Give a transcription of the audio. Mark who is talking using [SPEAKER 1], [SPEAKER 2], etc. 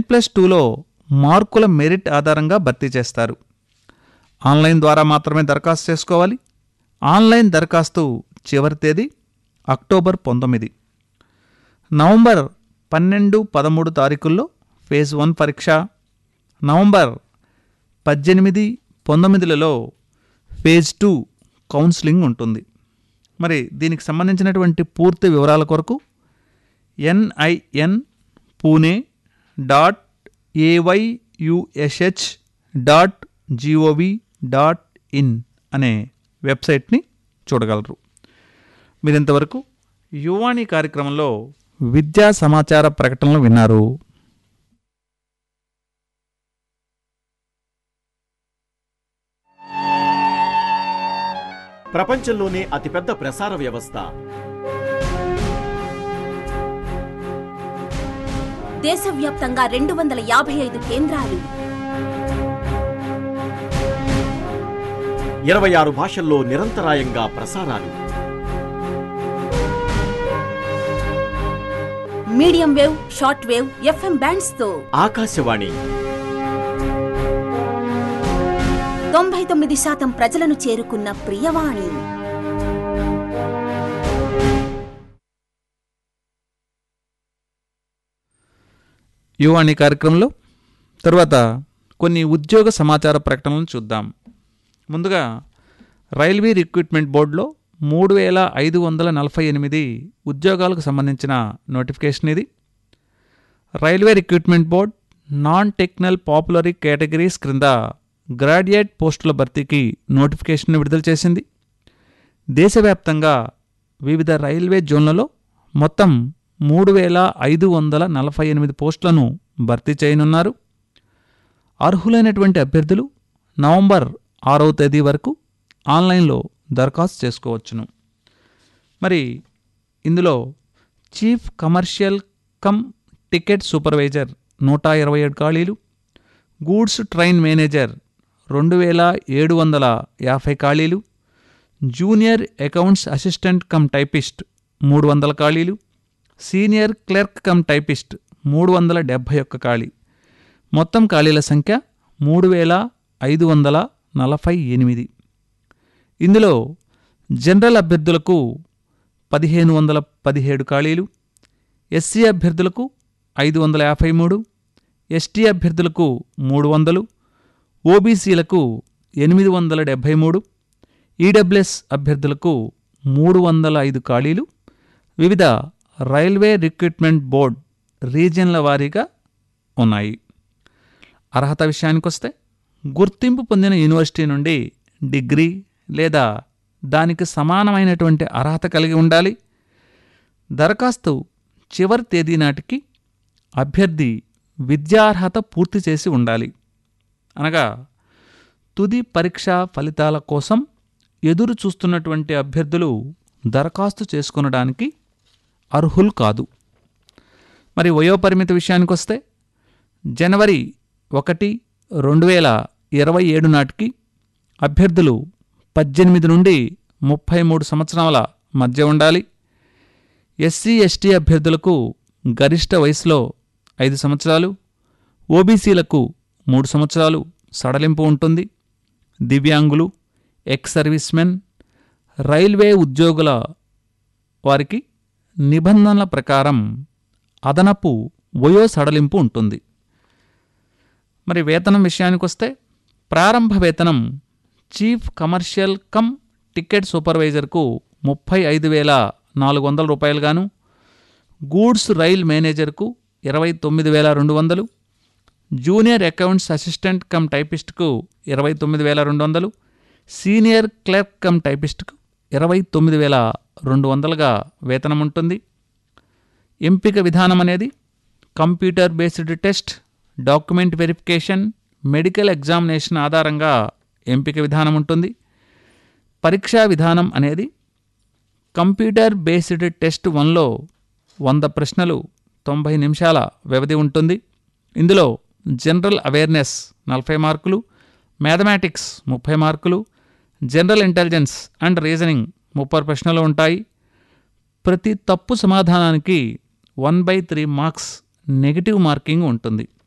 [SPEAKER 1] 10+2లో మార్కుల మెరిట్ ఆధారంగా భర్తీ చేస్తారు. ఆన్లైన్ ద్వారా మాత్రమే దరఖాస్తు చేసుకోవాలి. ఆన్లైన్ దరఖాస్తు చివరి తేదీ అక్టోబర్ 19. నవంబర్ 12, 13 తారీఖుల్లో ఫేజ్ 1 పరీక్ష, నవంబర్ 18, 19లలో ఫేజ్ 2 కౌన్సిలింగ్ ఉంటుంది. మరి దీనికి సంబంధించినటువంటి పూర్తి వివరాల కొరకు nin.ayush.gov.in అనే వెబ్సైట్ని చూడగలరు. మీరింతవరకు యువాణి కార్యక్రమంలో విద్యా సమాచార ప్రకటనలు విన్నారు.
[SPEAKER 2] ప్రపంచంలోనే అతిపెద్ద ప్రసార వ్యవస్థ,
[SPEAKER 3] దేశవ్యాప్తంగా 255 కేంద్రాలు,
[SPEAKER 2] 26 భాషల్లో నిరంతరాయంగా ప్రసారాలు.
[SPEAKER 3] Medium wave, short wave, FM bands తో
[SPEAKER 2] ఆకాశవాణి
[SPEAKER 3] 99% ప్రజలను చేరుకున్న ప్రియవాణి.
[SPEAKER 1] యువాణి కార్యక్రమంలో తరువాత కొన్ని ఉద్యోగ సమాచార ప్రకటనలను చూద్దాం. ముందుగా రైల్వే రిక్రూట్మెంట్ బోర్డులో 3548 ఉద్యోగాలకు సంబంధించిన నోటిఫికేషన్ ఇది. Railway recruitment board non technical పాపులరీ categories క్రింద గ్రాడ్యుయేట్ పోస్టుల భర్తీకి నోటిఫికేషన్ విడుదల చేసింది. దేశవ్యాప్తంగా వివిధ రైల్వే జోన్లలో మొత్తం 3548 పోస్టులను భర్తీ చేయనున్నారు. అర్హులైనటువంటి అభ్యర్థులు నవంబర్ 6వ తేదీ వరకు ఆన్లైన్లో దరఖాస్తు చేసుకోవచ్చును. మరి ఇందులో chief commercial come ticket supervisor 127 ఖాళీలు, గూడ్స్ ట్రైన్ మేనేజర్ 2750 ఖాళీలు, junior accounts assistant cum typist 300 ఖాళీలు, సీనియర్ క్లర్క్ కమ్ టైపిస్ట్ 371 ఖాళీ. మొత్తం ఖాళీల సంఖ్య 3548. ఇందులో జనరల్ అభ్యర్థులకు 1517 ఖాళీలు, ఎస్సీ అభ్యర్థులకు 553, ఎస్టీ అభ్యర్థులకు 300, ఓబీసీలకు 873, ఈడబ్ల్యూఎస్ అభ్యర్థులకు 305 ఖాళీలు వివిధ రైల్వే రిక్రూట్మెంట్ బోర్డ్ రీజియన్ల వారీగా ఉన్నాయి. అర్హత విషయానికొస్తే గుర్తింపు పొందిన యూనివర్సిటీ నుండి డిగ్రీ లేదా దానికి సమానమైనటువంటి అర్హత కలిగి ఉండాలి. దరఖాస్తు చివరి తేదీ నాటికి అభ్యర్థి విద్యార్హత పూర్తి చేసి ఉండాలి. అనగా తుది పరీక్షా ఫలితాల కోసం ఎదురు చూస్తున్నటువంటి అభ్యర్థులు దరఖాస్తు చేసుకొనడానికి అర్హులు కాదు. మరి వయోపరిమితి విషయానికొస్తే జనవరి 1, 2027 నాటికి అభ్యర్థులు 18 నుండి 33 సంవత్సరాల మధ్య ఉండాలి. ఎస్సీ ఎస్టీ అభ్యర్థులకు గరిష్ట వయసులో 5 సంవత్సరాలు, ఓబీసీలకు 3 సంవత్సరాలు సడలింపు ఉంటుంది. దివ్యాంగులు, ఎక్స్ సర్వీస్మెన్, రైల్వే ఉద్యోగుల వారికి నిబంధనల ప్రకారం అదనపు వయో సడలింపు ఉంటుంది. మరి వేతనం విషయానికొస్తే ప్రారంభ వేతనం chief commercial come ticket సూపర్వైజర్కు 35,400 రూపాయలుగాను, goods rail మేనేజర్కు 29,200, junior accounts assistant cum టైపిస్ట్కు 29,200, senior clerk cum టైపిస్ట్కు 29,200గా వేతనం ఉంటుంది. ఎంపిక విధానం అనేది computer based test, document verification, medical examination ఆధారంగా ఎంపిక విధానం ఉంటుంది. పరీక్షా విధానం అనేది కంప్యూటర్ బేస్డ్ టెస్ట్ 1లో 100 ప్రశ్నలు 90 నిమిషాల వ్యవధి ఉంటుంది. ఇందులో జనరల్ అవేర్నెస్ 40 మార్కులు, మ్యాథమెటిక్స్ 30 మార్కులు, జనరల్ ఇంటెలిజెన్స్ అండ్ రీజనింగ్ 30 ప్రశ్నలు ఉంటాయి. ప్రతి తప్పు సమాధానానికి 1/3 మార్క్స్ నెగిటివ్ మార్కింగ్ ఉంటుంది.